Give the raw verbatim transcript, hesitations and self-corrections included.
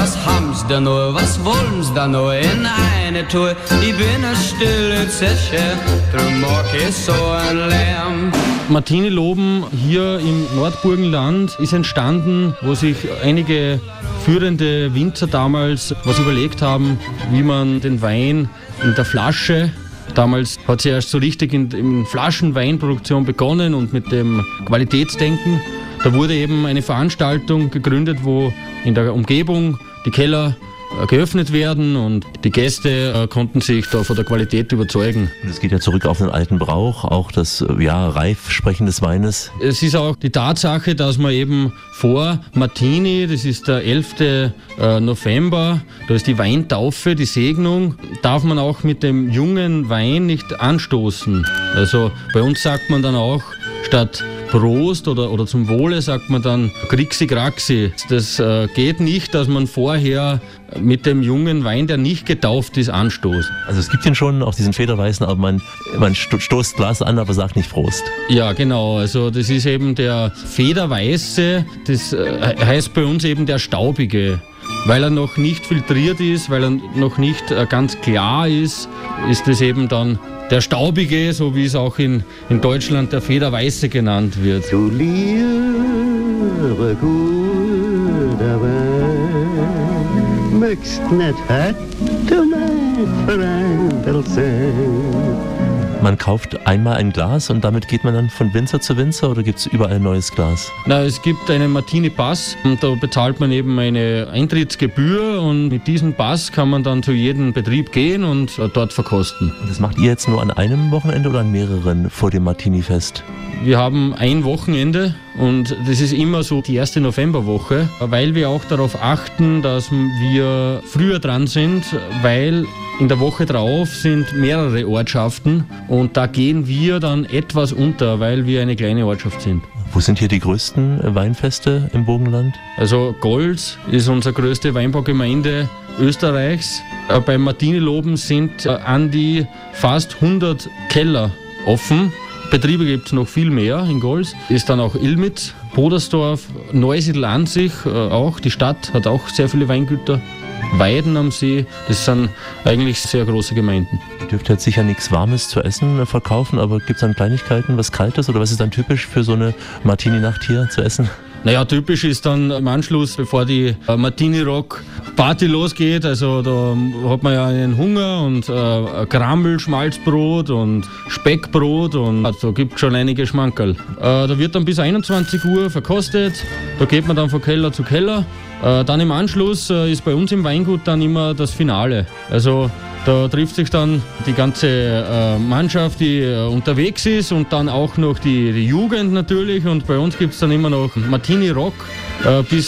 was haben's da nur, was wollen's da nur in eine Tour? Ich bin eine stille Zeche, drum mag ich so ein Lärm. Martini-Loben hier im Nordburgenland ist entstanden, wo sich einige führende Winzer damals was überlegt haben, wie man den Wein in der Flasche, damals hat sie erst so richtig in, in Flaschenweinproduktion begonnen und mit dem Qualitätsdenken. Da wurde eben eine Veranstaltung gegründet, wo in der Umgebung die Keller äh, geöffnet werden und die Gäste äh, konnten sich da von der Qualität überzeugen. Das geht ja zurück auf den alten Brauch, auch das ja, Reifsprechen des Weines. Es ist auch die Tatsache, dass man eben vor Martini, das ist der elften November, da ist die Weintaufe, die Segnung, darf man auch mit dem jungen Wein nicht anstoßen. Also bei uns sagt man dann auch, statt Prost oder, oder zum Wohle sagt man dann Grixi Graxi. Das äh, geht nicht, dass man vorher mit dem jungen Wein, der nicht getauft ist, anstoßt. Also es gibt ihn schon, auch diesen Federweißen, aber man, man sto- stoßt Glas an, aber sagt nicht Prost. Ja, genau. Also das ist eben der Federweiße, das äh, heißt bei uns eben der Staubige. Weil er noch nicht filtriert ist, weil er noch nicht äh, ganz klar ist, ist es eben dann der Staubige, so wie es auch in, in Deutschland der Federweiße genannt wird. Du lieber guter Wein, möchtest nicht heute mein Freundl sein. Man kauft einmal ein Glas und damit geht man dann von Winzer zu Winzer oder gibt es überall ein neues Glas? Na, es gibt einen Martini-Pass und da bezahlt man eben eine Eintrittsgebühr und mit diesem Pass kann man dann zu jedem Betrieb gehen und dort verkosten. Das macht ihr jetzt nur an einem Wochenende oder an mehreren vor dem Martini-Fest? Wir haben ein Wochenende und das ist immer so die erste Novemberwoche, weil wir auch darauf achten, dass wir früher dran sind, weil in der Woche drauf sind mehrere Ortschaften und da gehen wir dann etwas unter, weil wir eine kleine Ortschaft sind. Wo sind hier die größten Weinfeste im Burgenland? Also Golz ist unsere größte Weinbaugemeinde Österreichs. Beim Martini-Loben sind an die fast hundert Keller offen. Betriebe gibt es noch viel mehr in Golz. Ist dann auch Ilmitz, Podersdorf, Neusiedl an sich auch. Die Stadt hat auch sehr viele Weingüter. Weiden am See, das sind eigentlich sehr große Gemeinden. Ihr dürft jetzt sicher nichts Warmes zu essen verkaufen, aber gibt es dann Kleinigkeiten, was Kaltes oder was ist dann typisch für so eine Martini-Nacht hier zu essen? Naja, typisch ist dann im Anschluss, bevor die äh, Martini-Rock-Party losgeht, also da hat man ja einen Hunger und äh, Grammel, Schmalzbrot und Speckbrot und also, da gibt es schon einige Schmankerl. Äh, da wird dann bis einundzwanzig Uhr verkostet, da geht man dann von Keller zu Keller. Äh, dann im Anschluss äh, ist bei uns im Weingut dann immer das Finale. Also da trifft sich dann die ganze äh, Mannschaft, die äh, unterwegs ist und dann auch noch die, die Jugend natürlich. Und bei uns gibt es dann immer noch Martini Rock äh, bis